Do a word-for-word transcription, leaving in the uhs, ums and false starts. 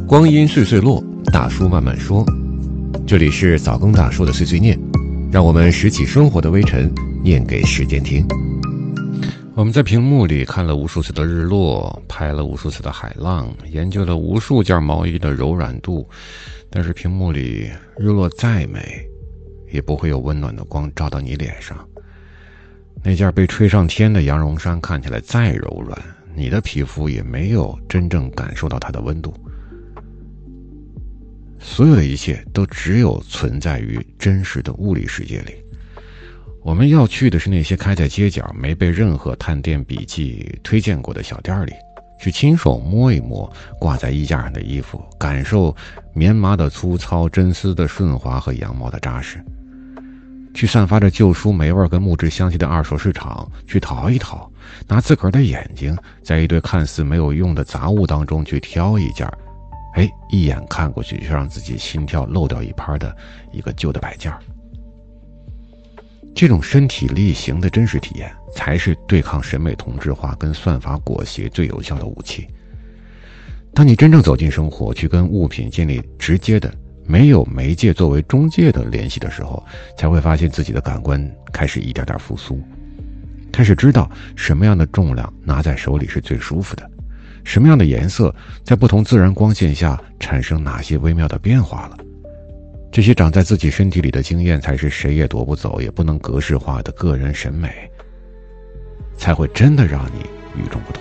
光阴岁岁落，大叔慢慢说。这里是早更大叔的碎碎念，让我们拾起生活的微尘，念给时间听。我们在屏幕里看了无数次的日落，拍了无数次的海浪，研究了无数件毛衣的柔软度，但是屏幕里日落再美，也不会有温暖的光照到你脸上。那件被吹上天的羊绒衫看起来再柔软，你的皮肤也没有真正感受到它的温度。所有的一切都只有存在于真实的物理世界里。我们要去的是那些开在街角没被任何探店笔记推荐过的小店里，去亲手摸一摸挂在衣架上的衣服，感受棉麻的粗糙，真丝的顺滑和羊毛的扎实，去散发着旧书霉味跟木质香气的二手市场去淘一淘，拿自个儿的眼睛在一堆看似没有用的杂物当中去挑一件，哎，一眼看过去就让自己心跳漏掉一拍的一个旧的摆件。这种身体力行的真实体验，才是对抗审美同质化跟算法裹挟最有效的武器。当你真正走进生活，去跟物品建立直接的没有媒介作为中介的联系的时候，才会发现自己的感官开始一点点复苏，开始知道什么样的重量拿在手里是最舒服的，什么样的颜色在不同自然光线下产生哪些微妙的变化了。这些长在自己身体里的经验，才是谁也夺不走也不能格式化的个人审美，才会真的让你与众不同。